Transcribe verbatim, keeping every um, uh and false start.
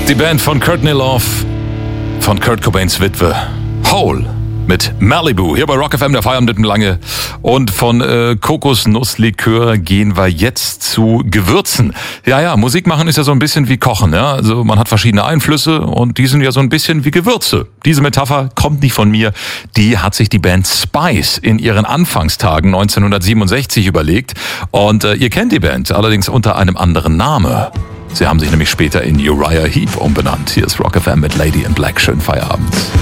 Die Band von Courtney Love, von Kurt Cobains Witwe, Hole mit Malibu. Hier bei Rock F M, der Feierabend mit dem Lange. Und von äh, Kokosnusslikör gehen wir jetzt zu Gewürzen. Ja, ja, Musik machen ist ja so ein bisschen wie Kochen. Ja? Also man hat verschiedene Einflüsse und die sind ja so ein bisschen wie Gewürze. Diese Metapher kommt nicht von mir. Die hat sich die Band Spice in ihren Anfangstagen neunzehnhundertsiebenundsechzig überlegt. Und äh, ihr kennt die Band, allerdings unter einem anderen Namen. Sie haben sich nämlich später in Uriah Heep umbenannt. Hier ist Rock F M mit Lady in Black. Schönen Feierabend.